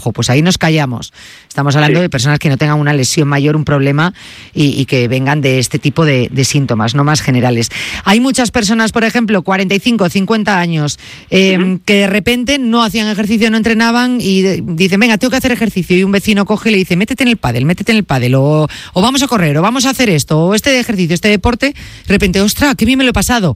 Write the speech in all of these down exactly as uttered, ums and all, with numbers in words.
ojo, pues ahí nos callamos. Estamos hablando sí. de personas que no tengan una lesión mayor, un problema y, y que vengan de este tipo de, de síntomas, no más generales. Hay muchas personas, por ejemplo, cuarenta y cinco, cincuenta años, eh, uh-huh. que de repente no hacían ejercicio, no entrenaban y de, dicen, venga, tengo que hacer ejercicio, y un vecino coge y le dice, métete en el pádel, métete en el pádel, o, o vamos a correr, o vamos a hacer esto, o este ejercicio, este deporte, de repente, ostras, qué bien me lo he pasado.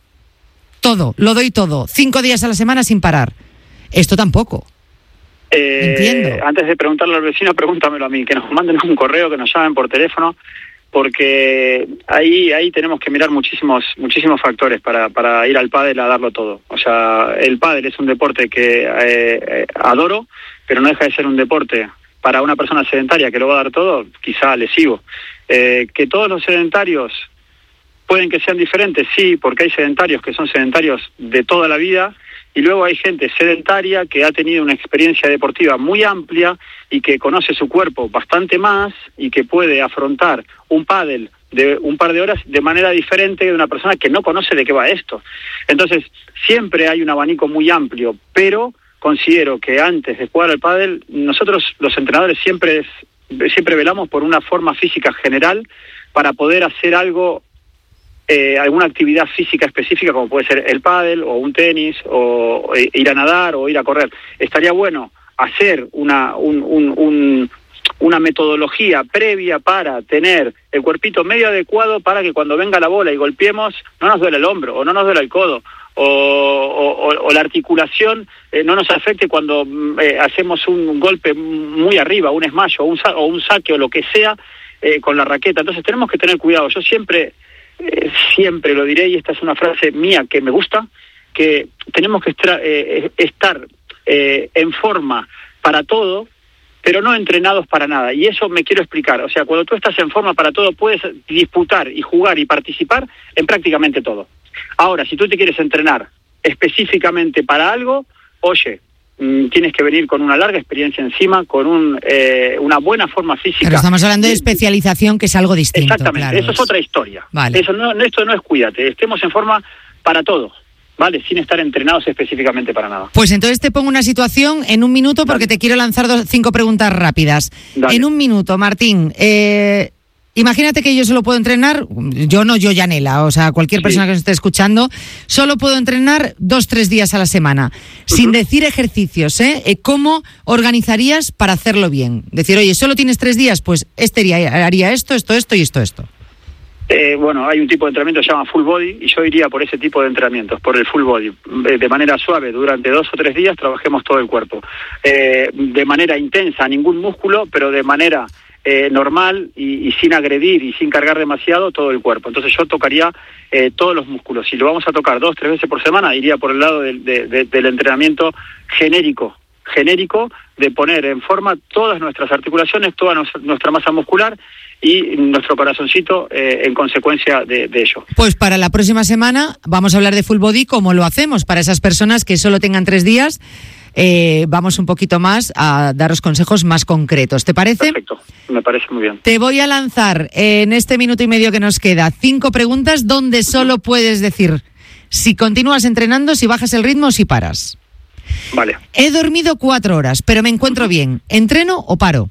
Todo, lo doy todo, cinco días a la semana sin parar. Esto tampoco. Eh, Entiendo. Antes de preguntarle al vecino, pregúntamelo a mí, que nos manden un correo, que nos llamen por teléfono, porque ahí ahí tenemos que mirar muchísimos muchísimos factores para para ir al pádel a darlo todo. O sea, el pádel es un deporte que eh, adoro, pero no deja de ser un deporte para una persona sedentaria que lo va a dar todo, quizá lesivo. Eh, que todos los sedentarios pueden que sean diferentes, sí, porque hay sedentarios que son sedentarios de toda la vida, y luego hay gente sedentaria que ha tenido una experiencia deportiva muy amplia y que conoce su cuerpo bastante más y que puede afrontar un pádel de un par de horas de manera diferente de una persona que no conoce de qué va esto. Entonces, siempre hay un abanico muy amplio, pero considero que antes de jugar al pádel, nosotros los entrenadores siempre, siempre velamos por una forma física general para poder hacer algo, Eh, alguna actividad física específica, como puede ser el pádel o un tenis o, o ir a nadar o ir a correr. Estaría bueno hacer una un, un, un, una metodología previa para tener el cuerpito medio adecuado para que cuando venga la bola y golpeemos no nos duele el hombro o no nos duele el codo o, o, o la articulación eh, no nos afecte cuando eh, hacemos un golpe muy arriba, un smash o un, o un saque o lo que sea eh, con la raqueta. Entonces tenemos que tener cuidado. Yo siempre Eh, siempre lo diré, y esta es una frase mía que me gusta, que tenemos que estar, eh, estar eh, en forma para todo, pero no entrenados para nada. Y eso me quiero explicar. O sea, cuando tú estás en forma para todo, puedes disputar y jugar y participar en prácticamente todo. Ahora, si tú te quieres entrenar específicamente para algo, oye, tienes que venir con una larga experiencia encima, con un, eh, una buena forma física. Pero estamos hablando de especialización, que es algo distinto. Exactamente, claro, eso es otra historia. Vale. Eso no, esto no es cuídate, estemos en forma para todo, ¿vale? Sin estar entrenados específicamente para nada. Pues entonces te pongo una situación en un minuto, porque Dale. te quiero lanzar dos, cinco preguntas rápidas. Dale. En un minuto, Martín, eh... imagínate que yo solo puedo entrenar, yo no, yo Yanela, o sea, cualquier sí. persona que nos esté escuchando, solo puedo entrenar dos, tres días a la semana, uh-huh. sin decir ejercicios, ¿eh? ¿Cómo organizarías para hacerlo bien? Decir, oye, solo tienes tres días, pues este día haría esto, esto, esto y esto, esto. Eh, bueno, hay un tipo de entrenamiento que se llama full body y yo iría por ese tipo de entrenamientos, por el full body. De manera suave, durante dos o tres días trabajemos todo el cuerpo. Eh, de manera intensa, ningún músculo, pero de manera Eh, normal y, y sin agredir y sin cargar demasiado todo el cuerpo. Entonces yo tocaría eh, todos los músculos. Si lo vamos a tocar dos, tres veces por semana, iría por el lado de, de, de, del entrenamiento genérico, genérico de poner en forma todas nuestras articulaciones, toda nos, nuestra masa muscular y nuestro corazoncito eh, en consecuencia de, de ello. Pues para la próxima semana vamos a hablar de full body, como lo hacemos para esas personas que solo tengan tres días. Eh, vamos un poquito más a daros consejos más concretos. ¿Te parece? Perfecto, me parece muy bien. Te voy a lanzar en este minuto y medio que nos queda cinco preguntas donde solo puedes decir si continúas entrenando, si bajas el ritmo o si paras. Vale. He dormido cuatro horas, pero me encuentro bien. ¿Entreno o paro?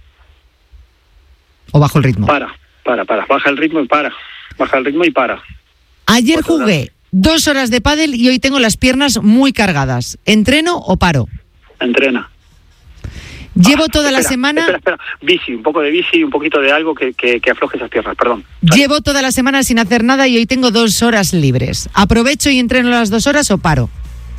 ¿O bajo el ritmo? Para, para, para. Baja el ritmo y para. Baja el ritmo y para. Ayer jugué dos horas de pádel y hoy tengo las piernas muy cargadas. ¿Entreno o paro? Entrena. Llevo ah, toda espera, la semana... Espera, espera. Bici, un poco de bici y un poquito de algo que, que, que afloje esas piernas, perdón. Llevo toda la semana sin hacer nada y hoy tengo dos horas libres. ¿Aprovecho y entreno las dos horas o paro?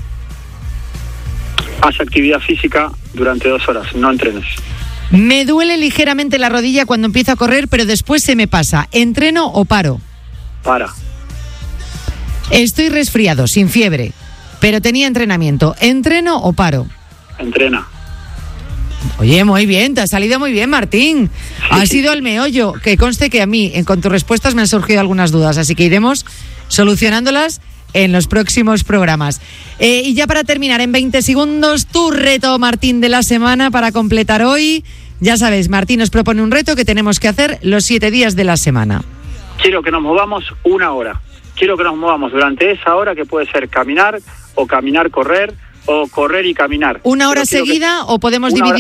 Haz actividad física durante dos horas, no entrenes. Me duele ligeramente la rodilla cuando empiezo a correr, pero después se me pasa. ¿Entreno o paro? Para. Estoy resfriado, sin fiebre, pero tenía entrenamiento. ¿Entreno o paro? Entrena. Oye, muy bien, te ha salido muy bien, Martín. Sí. Has ido al meollo. Que conste que a mí, con tus respuestas, me han surgido algunas dudas, así que iremos solucionándolas en los próximos programas. Eh, y ya para terminar, en veinte segundos, tu reto, Martín, de la semana para completar hoy. Ya sabes, Martín nos propone un reto que tenemos que hacer los siete días de la semana. Quiero que nos movamos una hora. Quiero que nos movamos durante esa hora, que puede ser caminar o caminar, correr o correr y caminar. ¿Una hora seguida que... o podemos dividir?